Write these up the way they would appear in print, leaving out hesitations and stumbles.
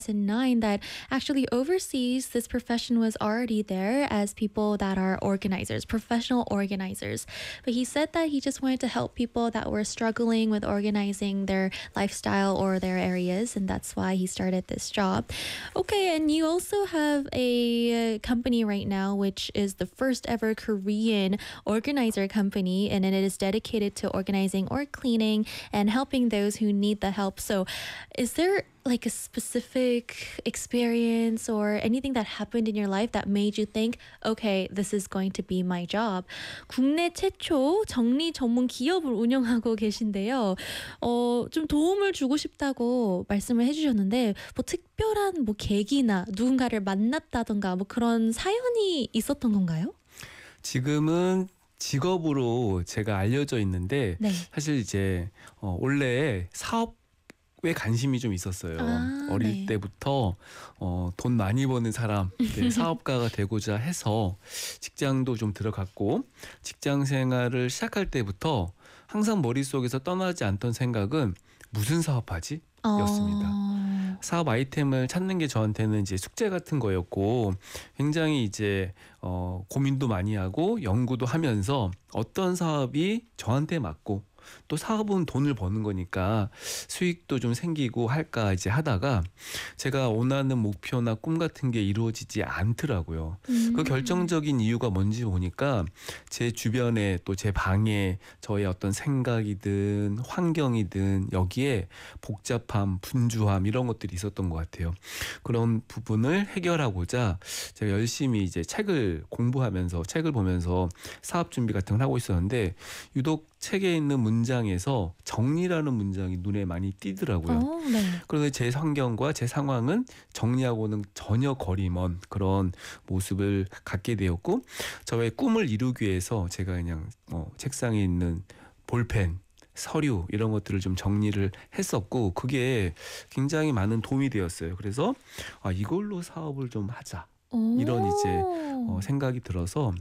2009 that actually overseas this profession was already there as people that are organizers, professional organizers. But he said that he just wanted to help people that were struggling with organizing their lifestyle or their areas, and that's why he started this job. Okay, and you also have a company right now which is the first ever Korean organizer company, and it is dedicated to organizing or cleaning and helping those who need the help. So is there like a specific experience or anything that happened in your life that made you think, okay, this is going to be my job? 국내 최초 정리 전문 기업을 운영하고 계신데요. 좀 도움을 주고 싶다고 말씀을 해주셨는데, 뭐 특별한 뭐 계기나 누군가를 만났다던가 뭐 그런 사연이 있었던 건가요? 지금은 직업으로 제가 알려져 있는데 네. 사실 이제 원래 사업에 관심이 좀 있었어요. 어릴 네. 때부터 돈 많이 버는 사람, 사업가가 되고자 해서 직장도 좀 들어갔고, 직장 생활을 시작할 때부터 항상 머릿속에서 떠나지 않던 생각은 무슨 사업하지? 였습니다. 사업 아이템을 찾는 게 저한테는 이제 숙제 같은 거였고, 굉장히 이제 고민도 많이 하고 연구도 하면서 어떤 사업이 저한테 맞고, 또 사업은 돈을 버는 거니까 수익도 좀 생기고 할까 이제 하다가 제가 원하는 목표나 꿈 같은 게 이루어지지 않더라고요. 그 결정적인 이유가 뭔지 보니까 제 주변에 또 제 방에 저의 어떤 생각이든 환경이든 여기에 복잡함, 분주함 이런 것들이 있었던 것 같아요. 그런 부분을 해결하고자 제가 열심히 이제 책을 공부하면서 책을 보면서 사업 준비 같은 걸 하고 있었는데, 유독 책에 있는 문장에서 정리라는 문장이 눈에 많이 띄더라고요. 네. 그런데 제 환경과 제 상황은 정리하고는 전혀 거리 먼 그런 모습을 갖게 되었고, 저의 꿈을 이루기 위해서 제가 그냥 책상에 있는 볼펜, 서류 이런 것들을 좀 정리를 했었고, 그게 굉장히 많은 도움이 되었어요. 그래서 이걸로 사업을 좀 하자, 이런 이제 생각이 들어서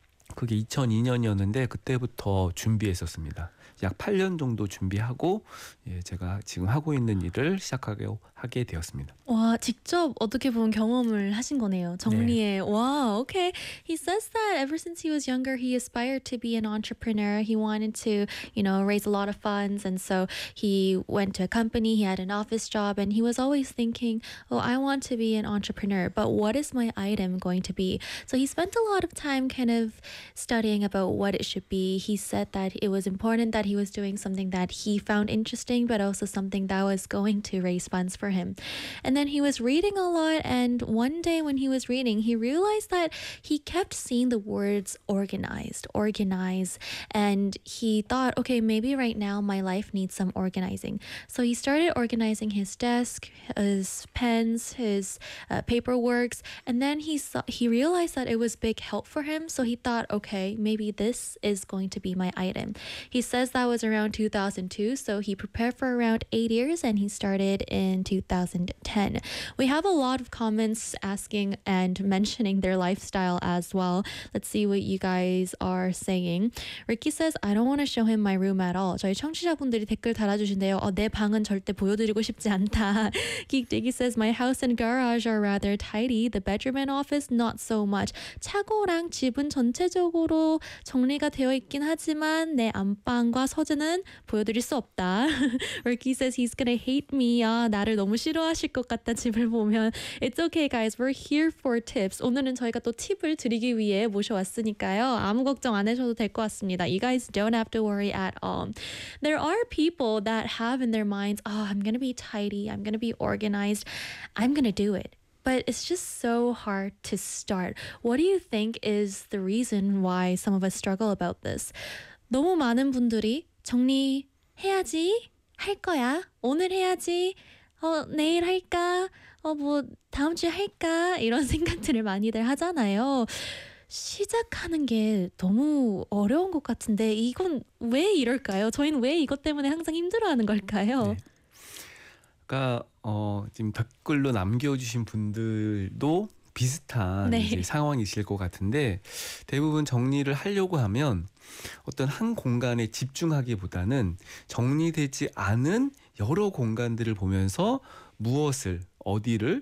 그게 2002년이었는데 그때부터 준비했었습니다. 약 8년 정도 준비하고 제가 지금 하고 있는 일을 하게 되었습니다. 와, 직접 어떻게 보면 경험을 하신 거네요. 정리에. Wow, okay. He says that ever since he was younger, he aspired to be an entrepreneur. He wanted to, raise a lot of funds. And so he went to a company, he had an office job, and he was always thinking, oh, I want to be an entrepreneur, but what is my item going to be? So he spent a lot of time kind of studying about what it should be. He said that it was important that he was doing something that he found interesting, but also something that was going to raise funds for him. And then he was reading a lot, and one day when he was reading, he realized that he kept seeing the words organize, and he thought, okay, maybe right now my life needs some organizing. So he started organizing his desk, his pens, his paperworks, and then he realized that it was big help for him. So he thought, okay, maybe this is going to be my item. He says that was around 2002, so he prepared for around 8 years, and he started in 2010. We have a lot of comments asking and mentioning their lifestyle as well. Let's see what you guys are saying. Ricky says, I don't want to show him my room at all. 저희 청취자분들이 댓글 달아주신대요. 내 방은 절대 보여드리고 싶지 않다. Geek Diggy says, my house and garage are rather tidy. The bedroom and office, not so much. 차고랑 집은 전체적으로 정리가 되어 있긴 하지만 내 안방과 서재는 보여드릴 수 없다. Ricky says he's gonna hate me. 나를 너무 싫어하실 것 같다 집을 보면. It's okay guys, we're here for tips. 오늘은 저희가 또 팁을 드리기 위해 모셔왔으니까요. 아무 걱정 안 하셔도 될 것 같습니다. You guys don't have to worry at all. There are people that have in their minds, I'm gonna be tidy, I'm gonna be organized, I'm gonna do it. But it's just so hard to start. What do you think is the reason why some of us struggle about this? 너무 많은 분들이 정리해야지, 할 거야, 오늘 해야지, 내일 할까, 뭐 다음 주에 할까, 이런 생각들을 많이들 하잖아요. 시작하는 게 너무 어려운 것 같은데 이건 왜 이럴까요? 저희는 왜 이것 때문에 항상 힘들어하는 걸까요? 네. 그러니까 지금 댓글로 남겨주신 분들도 비슷한 이제 상황이실 것 같은데, 대부분 정리를 하려고 하면 어떤 한 공간에 집중하기보다는 정리되지 않은 여러 공간들을 보면서 무엇을 어디를